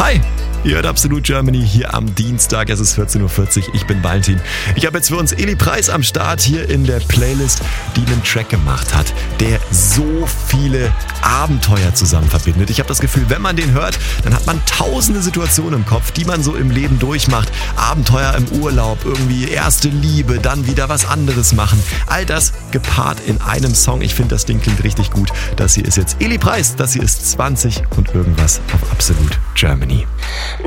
Hi! Ihr hört Absolut Germany hier am Dienstag, es ist 14.40 Uhr, ich bin Valentin. Ich habe jetzt für uns Eli Preis am Start hier in der Playlist, die einen Track gemacht hat, der so viele Abenteuer zusammen verbindet. Ich habe das Gefühl, wenn man den hört, dann hat man tausende Situationen im Kopf, die man so im Leben durchmacht. Abenteuer im Urlaub, irgendwie erste Liebe, dann wieder was anderes machen. All das gepaart in einem Song. Ich finde, das Ding klingt richtig gut. Das hier ist jetzt Eli Preis, das hier ist 20 und irgendwas auf Absolut Germany.